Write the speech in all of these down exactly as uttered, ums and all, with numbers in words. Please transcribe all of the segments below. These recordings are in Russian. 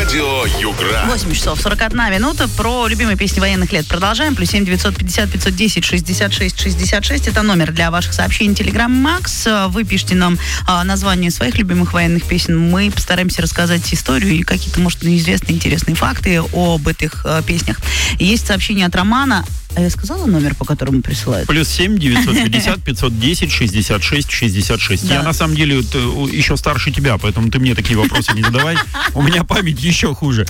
Радио Югра. восемь часов сорок одна минута. Про любимые песни военных лет продолжаем. Плюс семь девятьсот пятьдесят пятьсот десять шестьдесят шесть шестьдесят шесть. Это номер для ваших сообщений Telegram Max. Вы пишите нам а, название своих любимых военных песен. Мы постараемся рассказать историю и какие-то, может, неизвестные интересные факты об этих а, песнях. Есть сообщение от Романа. А я сказала номер, по которому присылают? Плюс семь девятьсот пятьдесят пятьсот десять шестьдесят шесть шестьдесят шесть. Да. Я на самом деле еще старше тебя, поэтому ты мне такие вопросы не задавай. У меня память еще хуже.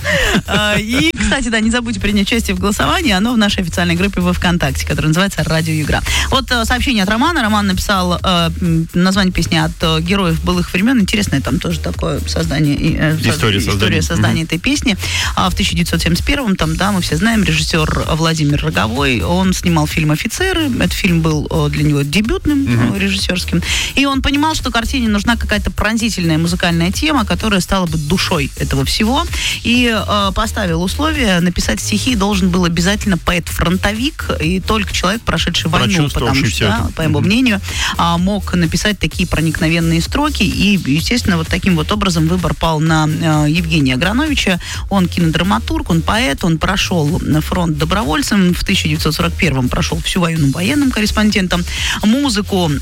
И, кстати, да, не забудьте принять участие в голосовании. Оно в нашей официальной группе во ВКонтакте, которая называется «Радио Югра». Вот сообщение от Романа. Роман написал э, название песни от э, героев былых времен. Интересное там тоже такое создание, э, история, история создания, создания mm-hmm. этой песни. А в тысяча девятьсот семьдесят первом, там, да, мы все знаем, режиссер Владимир Роговой, он снимал фильм «Офицеры». Этот фильм был для него дебютным, mm-hmm. режиссерским. И он понимал, что картине нужна какая-то пронзительная музыкальная тема, которая стала бы душой этого всего. И э, поставил условие: написать стихи должен был обязательно поэт-фронтовик, и только человек, прошедший войну, потому что, да, по его mm-hmm. мнению, э, мог написать такие проникновенные строки. И, естественно, вот таким вот образом выбор пал на э, Евгения Аграновича. Он кинодраматург, он поэт, он прошел на фронт добровольцем в тысяча девятьсот сорок первом, прошел всю войну военным корреспондентом. Музыку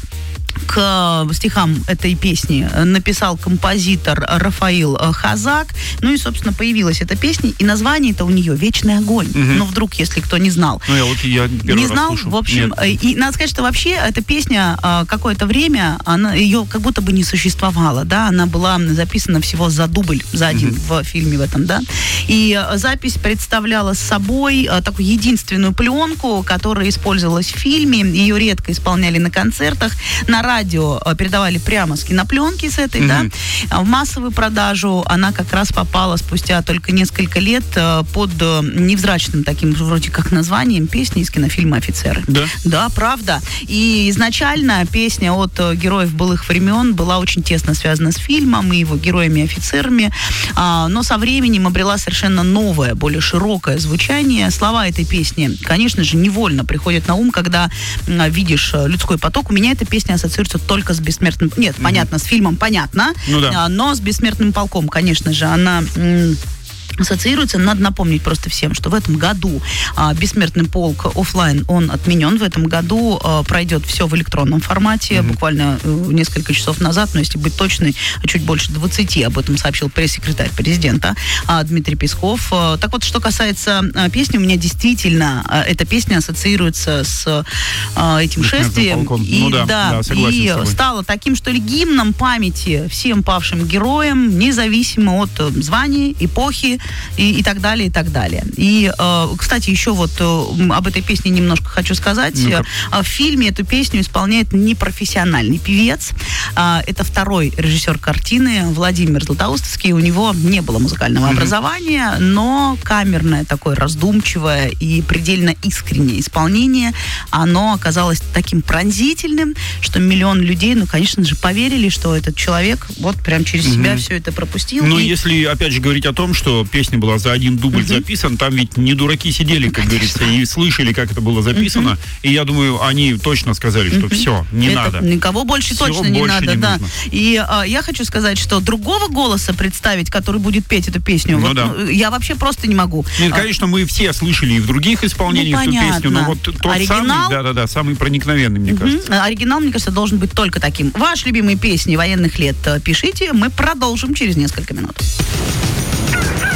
к стихам этой песни написал композитор Рафаил Хазак. Ну и, собственно, появилась эта песня, и название-то у нее «Вечный огонь». Угу. Ну, вдруг, если кто не знал. Ну, я вот я не знал, слушал. В общем, Нет. И надо сказать, что вообще эта песня какое-то время, она, ее как будто бы не существовала, да, она была записана всего за дубль, за один угу. в фильме в этом, да. И запись представляла собой такую единственную пленку, которая использовалась в фильме, ее редко исполняли на концертах, на радио передавали прямо с кинопленки с этой, mm-hmm. да, в массовую продажу она как раз попала спустя только несколько лет под невзрачным таким вроде как названием песни из кинофильма «Офицеры». Да? Да, правда. И изначально песня от героев былых времен была очень тесно связана с фильмом и его героями-офицерами, но со временем обрела совершенно новое, более широкое звучание. Слова этой песни, конечно же, невольно приходят на ум, когда видишь людской поток. У меня эта песня ассоциируется только с «Бессмертным». Нет, mm-hmm. понятно, с фильмом понятно, ну, да. но с «Бессмертным полком», конечно же, она... М- ассоциируется. Надо напомнить просто всем, что в этом году а, «Бессмертный полк» офлайн, он отменен. В этом году а, пройдет все в электронном формате. Mm-hmm. Буквально а, несколько часов назад, но если быть точной, чуть больше двадцати, об этом сообщил пресс-секретарь президента а, Дмитрий Песков. А, так вот, что касается а, песни, у меня действительно а, эта песня ассоциируется с а, этим шествием. И, ну, да, да, да, и стало таким, что ли, гимном памяти всем павшим героям, независимо от звания, эпохи, И, и так далее, и так далее. И, э, кстати, еще вот э, об этой песне немножко хочу сказать. Ну-ка. В фильме эту песню исполняет непрофессиональный певец. Э, это второй режиссер картины Владимир Златоустовский. У него не было музыкального mm-hmm. образования, но камерное такое раздумчивое и предельно искреннее исполнение, оно оказалось таким пронзительным, что миллион людей, ну, конечно же, поверили, что этот человек вот прям через mm-hmm. себя все это пропустил. Ну, и... если, опять же, говорить о том, что песня была за один дубль uh-huh. записана, там ведь не дураки сидели, как Конечно. говорится, и слышали, как это было записано. Uh-huh. И я думаю, они точно сказали, что uh-huh. все, не это надо. Никого больше все точно не больше надо, не да. нужно. И а, я хочу сказать, что другого голоса представить, который будет петь эту песню, ну, вот, да. я вообще просто не могу. Нет, конечно, мы все слышали и в других исполнениях ну, эту песню, но вот тот Оригинал? самый, да-да-да, самый проникновенный, мне uh-huh. кажется. Оригинал, мне кажется, должен быть только таким. Ваши любимые песни военных лет пишите, мы продолжим через несколько минут.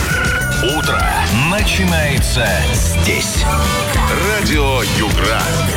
Утро начинается здесь. Радио Югра.